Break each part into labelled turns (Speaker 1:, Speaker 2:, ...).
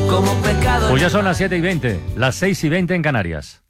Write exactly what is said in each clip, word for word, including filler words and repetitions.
Speaker 1: como pecado.
Speaker 2: Pues ya son las siete y veinte, las seis y veinte en Canarias.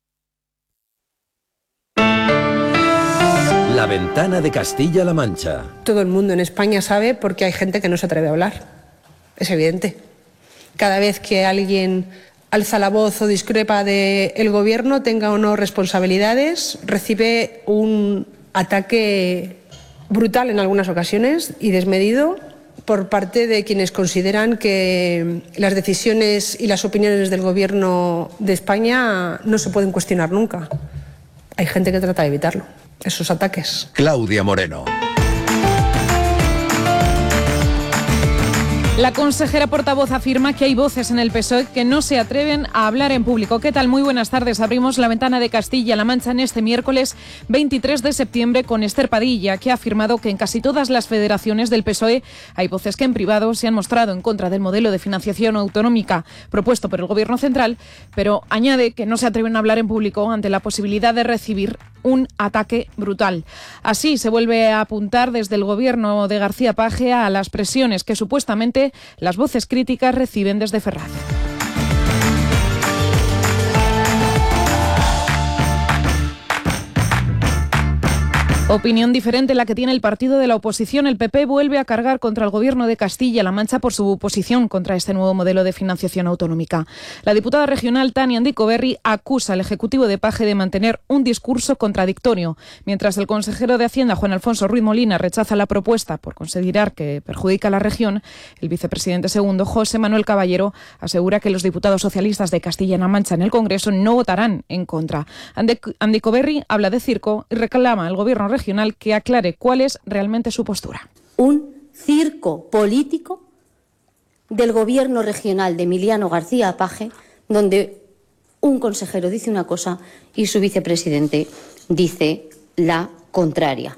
Speaker 3: La ventana de Castilla-La Mancha.
Speaker 4: Todo el mundo en España sabe porque hay gente que no se atreve a hablar. Es evidente. Cada vez que alguien alza la voz o discrepa del gobierno, tenga o no responsabilidades, recibe un ataque brutal en algunas ocasiones y desmedido por parte de quienes consideran que las decisiones y las opiniones del gobierno de España no se pueden cuestionar nunca. Hay gente que trata de evitarlo, esos ataques.
Speaker 3: Claudia Moreno.
Speaker 5: La consejera portavoz afirma que hay voces en el P S O E que no se atreven a hablar en público. ¿Qué tal? Muy buenas tardes. Abrimos la ventana de Castilla-La Mancha en este miércoles veintitrés de septiembre con Esther Padilla, que ha afirmado que en casi todas las federaciones del P S O E hay voces que en privado se han mostrado en contra del modelo de financiación autonómica propuesto por el Gobierno central, pero añade que no se atreven a hablar en público ante la posibilidad de recibir un ataque brutal. Así se vuelve a apuntar desde el Gobierno de García Paje a las presiones que supuestamente las voces críticas reciben desde Ferraz. Opinión diferente la que tiene el partido de la oposición. El P P vuelve a cargar contra el Gobierno de Castilla-La Mancha por su posición contra este nuevo modelo de financiación autonómica. La diputada regional Tania Andicoberri acusa al Ejecutivo de Paje de mantener un discurso contradictorio, mientras el consejero de Hacienda, Juan Alfonso Ruiz Molina, rechaza la propuesta por considerar que perjudica a la región. El vicepresidente segundo, José Manuel Caballero, asegura que los diputados socialistas de Castilla-La Mancha en el Congreso no votarán en contra. Andicoberri habla de circo y reclama al Gobierno regional que aclare cuál es realmente su postura.
Speaker 6: Un circo político del Gobierno regional de Emiliano García Paje, donde un consejero dice una cosa y su vicepresidente dice la contraria.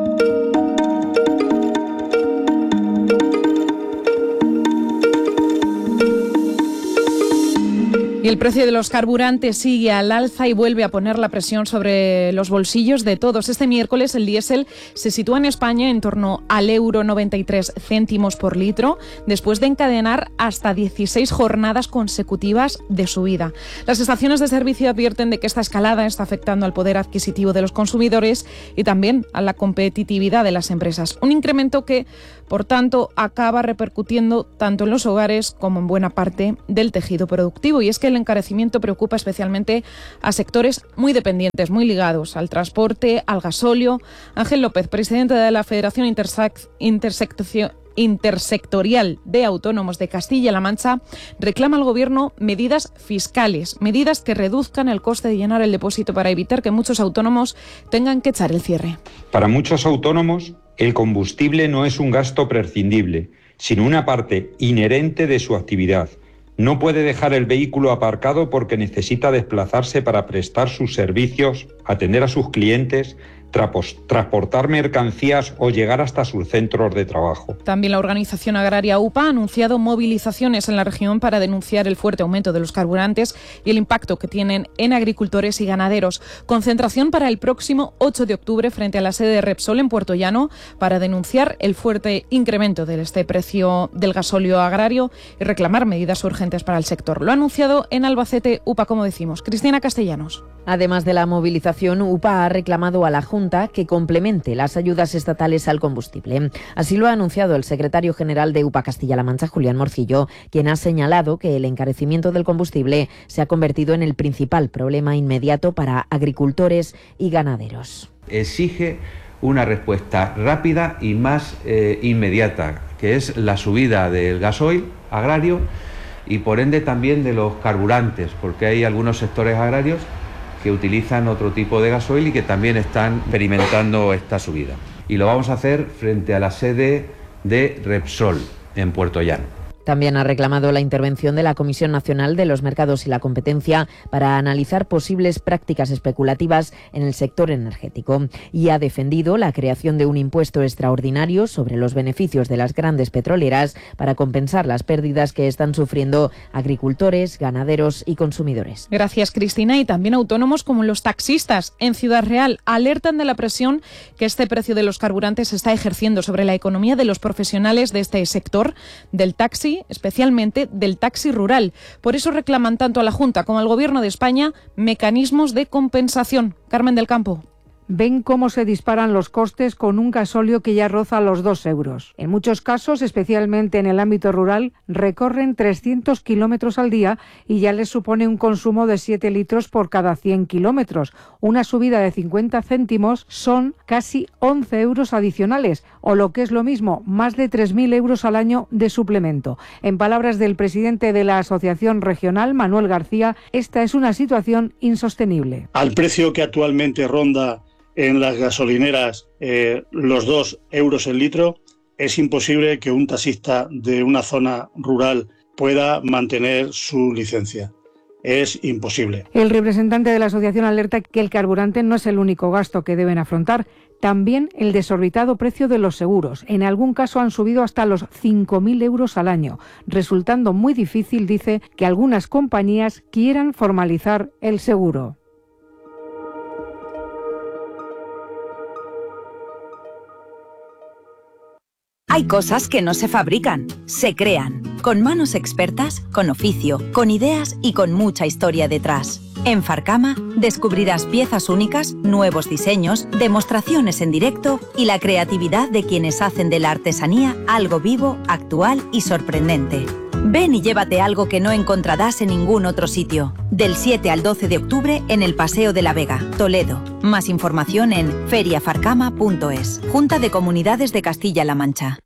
Speaker 5: Y el precio de los carburantes sigue al alza y vuelve a poner la presión sobre los bolsillos de todos. Este miércoles el diésel se sitúa en España en torno al euro noventa y tres céntimos por litro, después de encadenar hasta dieciséis jornadas consecutivas de subida. Las estaciones de servicio advierten de que esta escalada está afectando al poder adquisitivo de los consumidores y también a la competitividad de las empresas. Un incremento que, por tanto, acaba repercutiendo tanto en los hogares como en buena parte del tejido productivo. Y es que el encarecimiento preocupa especialmente a sectores muy dependientes, muy ligados al transporte, al gasóleo. Ángel López, presidente de la Federación Intersec- Interseccio- Intersectorial de Autónomos de Castilla-La Mancha, reclama al Gobierno medidas fiscales, medidas que reduzcan el coste de llenar el depósito para evitar que muchos autónomos tengan que echar el cierre.
Speaker 7: Para muchos autónomos, el combustible no es un gasto prescindible, sino una parte inherente de su actividad. No puede dejar el vehículo aparcado porque necesita desplazarse para prestar sus servicios, atender a sus clientes, trapos, transportar mercancías o llegar hasta sus centros de trabajo.
Speaker 5: También la organización agraria U P A ha anunciado movilizaciones en la región para denunciar el fuerte aumento de los carburantes y el impacto que tienen en agricultores y ganaderos. Concentración para el próximo ocho de octubre frente a la sede de Repsol en Puerto Llano para denunciar el fuerte incremento de este precio del gasóleo agrario y reclamar medidas urgentes para el sector. Lo ha anunciado en Albacete U P A, como decimos. Cristina Castellanos.
Speaker 8: Además de la movilización, U P A ha reclamado a la Junta que complemente las ayudas estatales al combustible. Así lo ha anunciado el secretario general de U P A Castilla-La Mancha, Julián Morcillo, quien ha señalado que el encarecimiento del combustible se ha convertido en el principal problema inmediato para agricultores y ganaderos.
Speaker 9: Exige una respuesta rápida y más eh, inmediata, que es la subida del gasoil agrario y por ende también de los carburantes, porque hay algunos sectores agrarios que utilizan otro tipo de gasoil y que también están experimentando esta subida. Y lo vamos a hacer frente a la sede de Repsol en Puerto Llano.
Speaker 8: También ha reclamado la intervención de la Comisión Nacional de los Mercados y la Competencia para analizar posibles prácticas especulativas en el sector energético y ha defendido la creación de un impuesto extraordinario sobre los beneficios de las grandes petroleras para compensar las pérdidas que están sufriendo agricultores, ganaderos y consumidores.
Speaker 5: Gracias, Cristina. Y también autónomos como los taxistas en Ciudad Real alertan de la presión que este precio de los carburantes está ejerciendo sobre la economía de los profesionales de este sector del taxi y especialmente del taxi rural. Por eso reclaman tanto a la Junta como al Gobierno de España mecanismos de compensación. Carmen del Campo.
Speaker 1: Ven cómo se disparan los costes con un gasóleo que ya roza los dos euros. En muchos casos, especialmente en el ámbito rural, recorren trescientos kilómetros al día y ya les supone un consumo de siete litros por cada cien kilómetros. Una subida de cincuenta céntimos son casi once euros adicionales, o lo que es lo mismo, más de tres mil euros al año de suplemento. En palabras del presidente de la Asociación Regional, Manuel García, esta es una situación insostenible.
Speaker 10: Al precio que actualmente ronda en las gasolineras eh, los dos euros el litro, es imposible que un taxista de una zona rural pueda mantener su licencia. Es imposible.
Speaker 1: El representante de la asociación alerta que el carburante no es el único gasto que deben afrontar, también el desorbitado precio de los seguros. En algún caso han subido hasta los cinco mil euros al año, resultando muy difícil, dice, que algunas compañías quieran formalizar el seguro.
Speaker 11: Hay cosas que no se fabrican, se crean, con manos expertas, con oficio, con ideas y con mucha historia detrás. En Farcama descubrirás piezas únicas, nuevos diseños, demostraciones en directo y la creatividad de quienes hacen de la artesanía algo vivo, actual y sorprendente. Ven y llévate algo que no encontrarás en ningún otro sitio. Del siete al doce de octubre en el Paseo de la Vega, Toledo. Más información en feria farcama punto es. Junta de Comunidades de Castilla-La Mancha.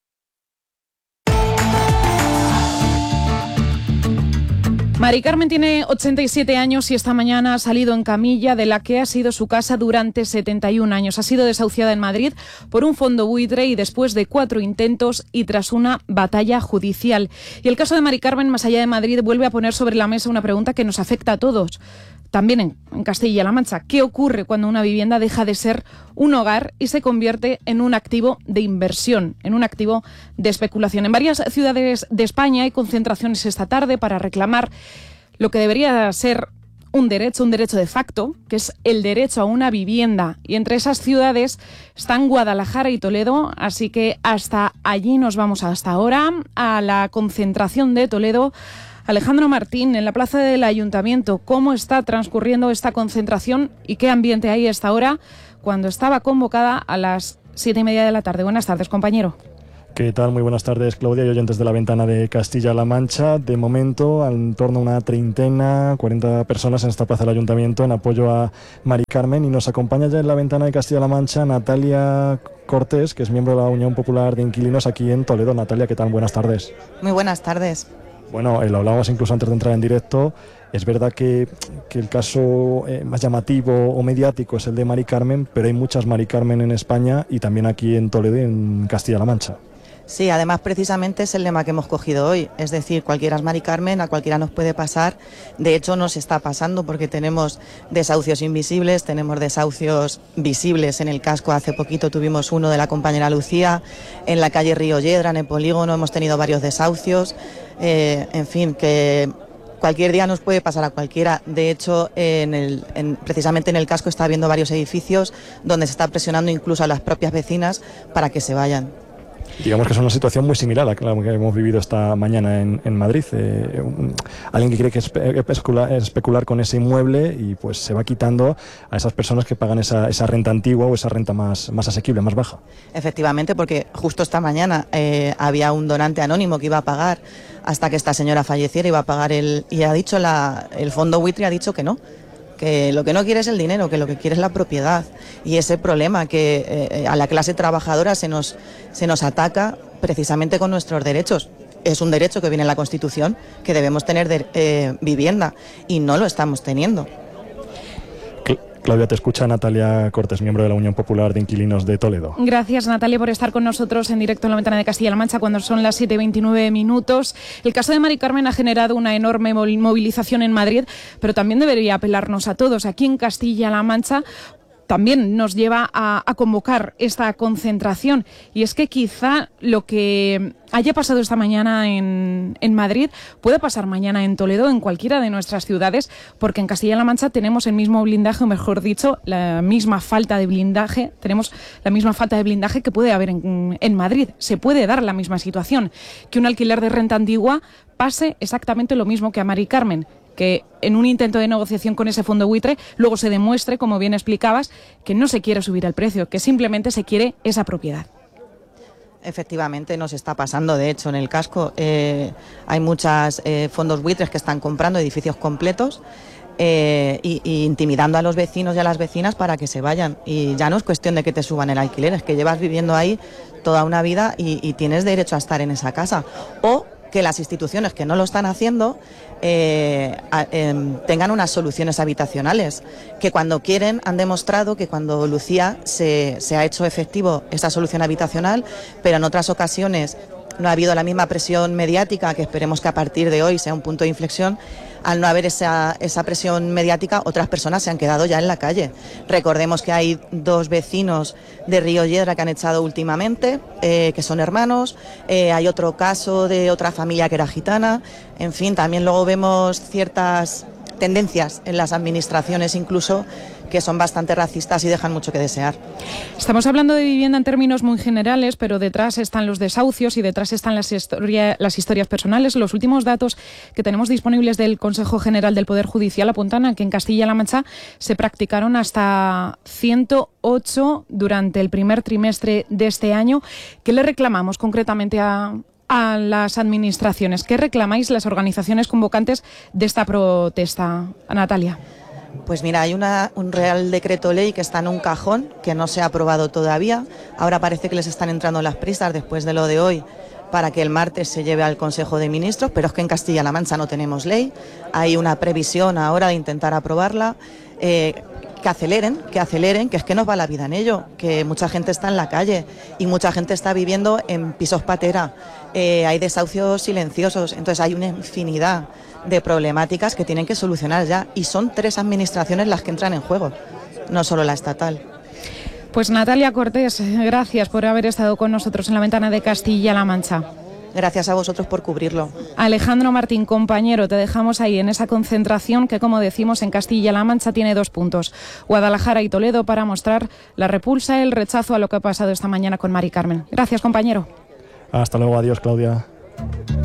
Speaker 5: Mari Carmen tiene ochenta y siete años y esta mañana ha salido en camilla de la que ha sido su casa durante setenta y un años. Ha sido desahuciada en Madrid por un fondo buitre y después de cuatro intentos y tras una batalla judicial. Y el caso de Mari Carmen, más allá de Madrid, vuelve a poner sobre la mesa una pregunta que nos afecta a todos. También en, en Castilla-La Mancha. ¿Qué ocurre cuando una vivienda deja de ser un hogar y se convierte en un activo de inversión, en un activo de especulación? En varias ciudades de España hay concentraciones esta tarde para reclamar lo que debería ser un derecho, un derecho de facto, que es el derecho a una vivienda. Y entre esas ciudades están Guadalajara y Toledo, así que hasta allí nos vamos hasta ahora, a la concentración de Toledo. Alejandro Martín, en la plaza del Ayuntamiento, ¿cómo está transcurriendo esta concentración y qué ambiente hay a esta hora cuando estaba convocada a las siete y media de la tarde? Buenas tardes, compañero.
Speaker 12: ¿Qué tal? Muy buenas tardes, Claudia y oyentes de La Ventana de Castilla-La Mancha. De momento, en torno a una treintena, cuarenta personas en esta plaza del Ayuntamiento en apoyo a Mari Carmen, y nos acompaña ya en La Ventana de Castilla-La Mancha Natalia Cortés, que es miembro de la Unión Popular de Inquilinos aquí en Toledo. Natalia, ¿qué tal? Buenas tardes.
Speaker 13: Muy buenas tardes.
Speaker 12: Bueno, eh, lo hablábamos incluso antes de entrar en directo. Es verdad que, que el caso eh, más llamativo o mediático es el de Mari Carmen, pero hay muchas Mari Carmen en España y también aquí en Toledo y en Castilla-La Mancha.
Speaker 13: Sí, además precisamente es el lema que hemos cogido hoy, es decir, cualquiera es Mari Carmen, a cualquiera nos puede pasar. De hecho nos está pasando porque tenemos desahucios invisibles, tenemos desahucios visibles en el casco. Hace poquito tuvimos uno de la compañera Lucía, en la calle Río Yedra, en el polígono, hemos tenido varios desahucios. Eh, en fin, que cualquier día nos puede pasar a cualquiera. De hecho, en el, en, precisamente en el casco está habiendo varios edificios donde se está presionando incluso a las propias vecinas para que se vayan.
Speaker 12: Digamos que es una situación muy similar a la que hemos vivido esta mañana en, en Madrid. Eh, un, alguien que quiere que especular, especular con ese inmueble y pues se va quitando a esas personas que pagan esa, esa renta antigua o esa renta más, más asequible, más baja.
Speaker 13: Efectivamente, porque justo esta mañana eh, había un donante anónimo que iba a pagar hasta que esta señora falleciera, iba a pagar el... y ha dicho la, el fondo buitre ha dicho que no, que lo que no quiere es el dinero, que lo que quiere es la propiedad. Y ese problema que eh, a la clase trabajadora se nos, se nos ataca precisamente con nuestros derechos. Es un derecho que viene en la Constitución, que debemos tener de, eh, vivienda, y no lo estamos teniendo.
Speaker 12: Claudia, te escucha Natalia Cortés, miembro de la Unión Popular de Inquilinos de Toledo.
Speaker 5: Gracias, Natalia, por estar con nosotros en directo en La Ventana de Castilla-La Mancha cuando son las siete y veintinueve minutos. El caso de Mari Carmen ha generado una enorme movilización en Madrid, pero también debería apelarnos a todos aquí en Castilla-La Mancha, también nos lleva a, a convocar esta concentración. Y es que quizá lo que haya pasado esta mañana en, en Madrid puede pasar mañana en Toledo, en cualquiera de nuestras ciudades, porque en Castilla-La Mancha tenemos el mismo blindaje, o mejor dicho, la misma falta de blindaje, tenemos la misma falta de blindaje que puede haber en, en Madrid. Se puede dar la misma situación, que un alquiler de renta antigua pase exactamente lo mismo que a Mari Carmen, que en un intento de negociación con ese fondo buitre luego se demuestre, como bien explicabas, que no se quiere subir el precio, que simplemente se quiere esa propiedad.
Speaker 13: Efectivamente, nos está pasando. De hecho, en el casco eh, hay muchos eh, fondos buitres que están comprando edificios completos eh, y, y intimidando a los vecinos y a las vecinas para que se vayan. Y ya no es cuestión de que te suban el alquiler, es que llevas viviendo ahí toda una vida y, y tienes derecho a estar en esa casa. O que las instituciones que no lo están haciendo eh, a, eh, tengan unas soluciones habitacionales, que cuando quieren han demostrado que cuando Lucía se, se ha hecho efectivo esa solución habitacional, pero en otras ocasiones no ha habido la misma presión mediática, que esperemos que a partir de hoy sea un punto de inflexión. Al no haber esa, esa presión mediática, otras personas se han quedado ya en la calle. Recordemos que hay dos vecinos de Río Yedra que han echado últimamente, eh, que son hermanos. Eh, hay otro caso de otra familia que era gitana. En fin, también luego vemos ciertas tendencias en las administraciones incluso que son bastante racistas y dejan mucho que desear.
Speaker 5: Estamos hablando de vivienda en términos muy generales, pero detrás están los desahucios y detrás están las, historia, las historias personales. Los últimos datos que tenemos disponibles del Consejo General del Poder Judicial apuntan a que en Castilla-La Mancha se practicaron hasta ciento ocho durante el primer trimestre de este año. ¿Qué le reclamamos concretamente a, a las administraciones? ¿Qué reclamáis las organizaciones convocantes de esta protesta, Natalia?
Speaker 13: Pues mira, hay una, un Real Decreto Ley que está en un cajón, que no se ha aprobado todavía. Ahora parece que les están entrando las prisas después de lo de hoy para que el martes se lleve al Consejo de Ministros, pero es que en Castilla-La Mancha no tenemos ley. Hay una previsión ahora de intentar aprobarla. Eh, que aceleren, que aceleren, que es que nos va la vida en ello, que mucha gente está en la calle y mucha gente está viviendo en pisos patera. Eh, hay desahucios silenciosos, entonces hay una infinidad de problemáticas que tienen que solucionar ya, y son tres administraciones las que entran en juego, no solo la estatal.
Speaker 5: Pues Natalia Cortés, gracias por haber estado con nosotros en la Ventana de Castilla-La Mancha.
Speaker 13: Gracias a vosotros por cubrirlo.
Speaker 5: Alejandro Martín, compañero, te dejamos ahí en esa concentración que, como decimos, en Castilla-La Mancha tiene dos puntos, Guadalajara y Toledo, para mostrar la repulsa, el rechazo a lo que ha pasado esta mañana con Mari Carmen. Gracias, compañero.
Speaker 12: Hasta luego, adiós, Claudia.